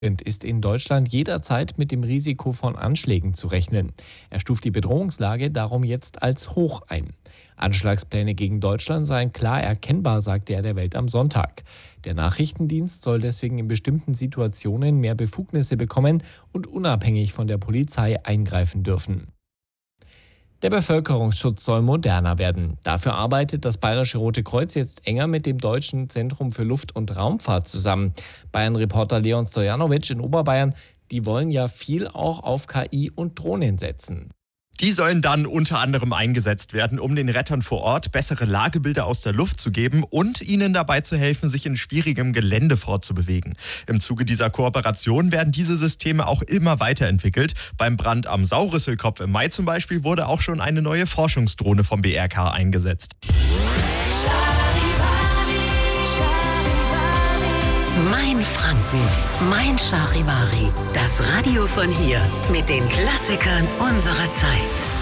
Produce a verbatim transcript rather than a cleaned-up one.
Ist in Deutschland jederzeit mit dem Risiko von Anschlägen zu rechnen. Er stuft die Bedrohungslage darum jetzt als hoch ein. Anschlagspläne gegen Deutschland seien klar erkennbar, sagte er der Welt am Sonntag. Der Nachrichtendienst soll deswegen in bestimmten Situationen mehr Befugnisse bekommen und unabhängig von der Polizei eingreifen dürfen. Der Bevölkerungsschutz soll moderner werden. Dafür arbeitet das Bayerische Rote Kreuz jetzt enger mit dem Deutschen Zentrum für Luft- und Raumfahrt zusammen. Bayern-Reporter Leon Stojanovic in Oberbayern, die wollen ja viel auch auf K I und Drohnen setzen. Die sollen dann unter anderem eingesetzt werden, um den Rettern vor Ort bessere Lagebilder aus der Luft zu geben und ihnen dabei zu helfen, sich in schwierigem Gelände fortzubewegen. Im Zuge dieser Kooperation werden diese Systeme auch immer weiterentwickelt. Beim Brand am Saurisselkopf im Mai zum Beispiel wurde auch schon eine neue Forschungsdrohne vom B R K eingesetzt. Mein Franken, mein Charivari, das Radio von hier mit den Klassikern unserer Zeit.